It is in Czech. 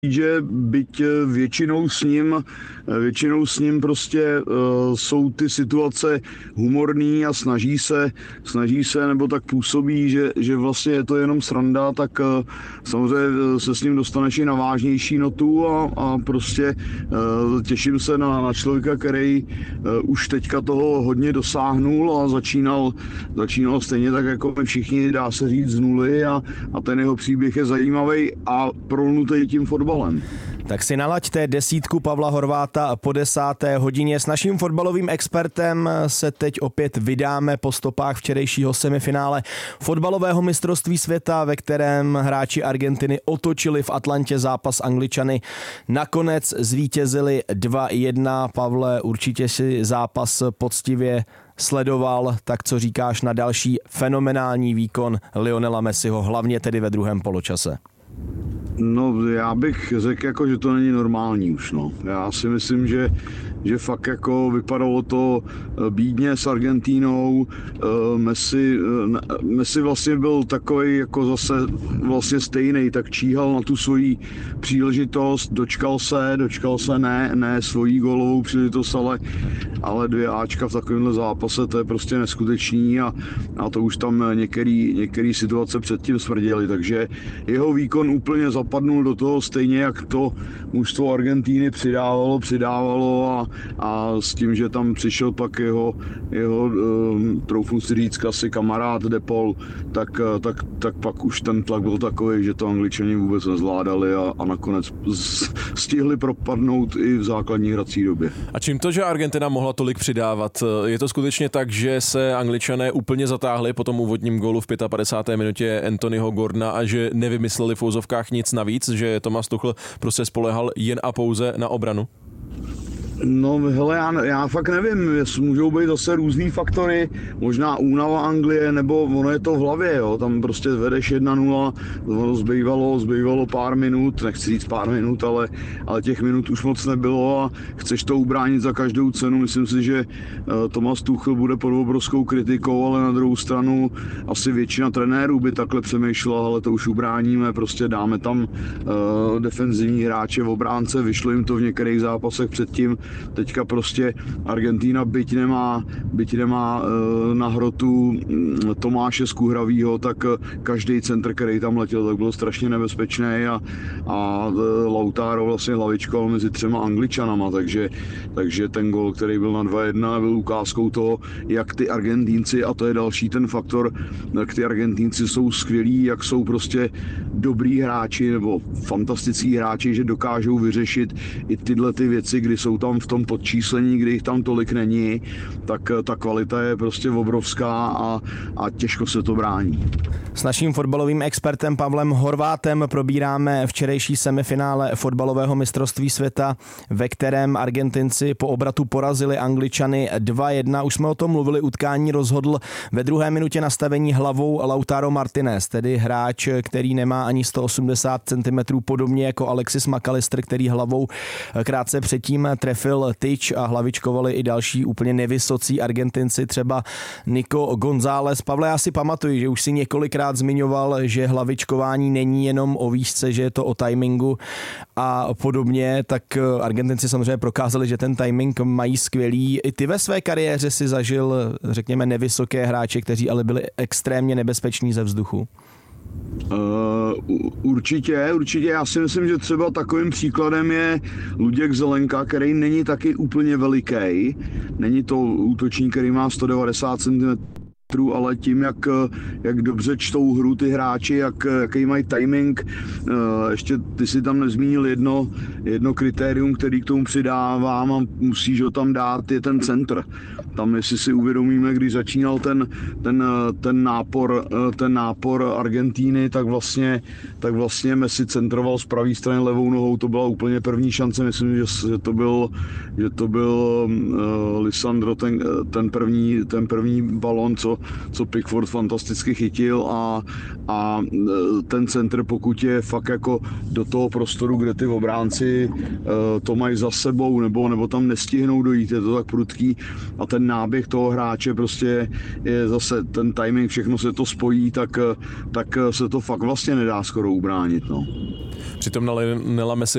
že byť většinou s ním prostě jsou ty situace humorný a snaží se nebo tak působí, že vlastně je to jenom sranda, tak samozřejmě se s ním dostaneš i na vážnější notu a prostě těším se na člověka, který už teďka toho hodně dosáhnul a začínal stejně tak jako my všichni, dá se říct, z nuly a ten jeho příběh je zajímavý a prolnutý tím fotbalem. Tak si nalaďte desítku Pavla Horváta po 10. hodině. S naším fotbalovým expertem se teď opět vydáme po stopách včerejšího semifinále fotbalového mistrovství světa, ve kterém hráči Argentiny otočili v Atlantě zápas Angličany. Nakonec zvítězili 2-1. Pavle, určitě si zápas poctivě sledoval, tak co říkáš na další fenomenální výkon Lionela Messiho, hlavně tedy ve druhém poločase? No, já bych řekl, jako, že to není normální už. No. Já si myslím, že fakt jako vypadalo to bídně s Argentínou. Messi vlastně byl takový jako zase vlastně stejný, tak číhal na tu svoji příležitost, dočkal se ne svojí gólovou příležitost, ale 2 áčka v takovémhle zápase, to je prostě neskutečný a to už tam některé situace předtím smrděly, takže jeho výkon úplně zapadnul do toho stejně, jak to mužstvo Argentíny přidávalo a s tím, že tam přišel pak jeho troufnu si říct asi kamarád De Paul, tak pak už ten tlak byl takový, že to Angličani vůbec nezvládali a nakonec stihli propadnout i v základní hrací době. A čím to, že Argentina mohla tolik přidávat? Je to skutečně tak, že se Angličané úplně zatáhli po tom úvodním gólu v 55. minutě Anthonyho Gordona a že nevymysleli v úzovkách nic navíc, že Thomas Tuchel prostě spolehal jen a pouze na obranu? No hele, já fakt nevím, můžou být zase různý faktory, možná únava Anglie, nebo ono je to v hlavě, jo, tam prostě vedeš 1-0, ono zbývalo pár minut, nechci říct pár minut, ale těch minut už moc nebylo a chceš to ubránit za každou cenu, myslím si, že Thomas Tuchel bude pod obrovskou kritikou, ale na druhou stranu asi většina trenérů by takhle přemýšlela, ale to už ubráníme, prostě dáme tam defenzivní hráče v obránce, vyšlo jim to v některých zápasech předtím. Teďka prostě Argentína byť nemá na hrotu Tomáše Skuhravýho, tak každý centr, který tam letěl, tak byl strašně nebezpečný a Lautaro vlastně hlavičkoval mezi 3 Angličanama, takže ten gol, který byl na 2-1, byl ukázkou toho, jak ty Argentínci, a to je další ten faktor, jak ty Argentínci jsou skvělí, jak jsou prostě dobrý hráči nebo fantastický hráči, že dokážou vyřešit i tyhle ty věci, kdy jsou tam v tom podčíslení, kdy jich tam tolik není, tak ta kvalita je prostě obrovská a těžko se to brání. S naším fotbalovým expertem Pavlem Horvátem probíráme včerejší semifinále fotbalového mistrovství světa, ve kterém Argentinci po obratu porazili Angličany 2-1. Už jsme o tom mluvili, utkání rozhodl ve 2. minutě nastavení hlavou Lautaro Martinez, tedy hráč, který nemá ani 180 cm, podobně jako Alexis McAllister, který hlavou krátce předtím trefil tyč a hlavičkovali i další úplně nevysocí Argentinci, třeba Nico González. Pavle, já si pamatuju, že už si několikrát zmiňoval, že hlavičkování není jenom o výšce, že je to o timingu a podobně, tak Argentinci samozřejmě prokázali, že ten timing mají skvělý. I ty ve své kariéře si zažil, řekněme, nevysoké hráče, kteří ale byli extrémně nebezpeční ze vzduchu. Určitě. Já si myslím, že třeba takovým příkladem je Luděk Zelenka, který není taky úplně veliký. Není to útočník, který má 190 cm, ale tím, jak dobře čtou hru ty hráči, jaký mají timing. Ještě ty si tam nezmínil jedno kritérium, který k tomu přidávám a musíš ho tam dát, je ten centr. Tam, jestli si uvědomíme, když začínal ten nápor Argentíny, tak vlastně Messi centroval z pravé strany levou nohou, to byla úplně první šance, myslím, že to byl Lisandro, ten první balón, co Pickford fantasticky chytil a ten centr, pokud je fakt jako do toho prostoru, kde ty obránci to mají za sebou nebo tam nestihnou dojít, je to tak prudký a ten náběh toho hráče prostě je zase ten timing, všechno se to spojí, tak se to fakt vlastně nedá skoro ubránit. No. Přitom na Lionela Messi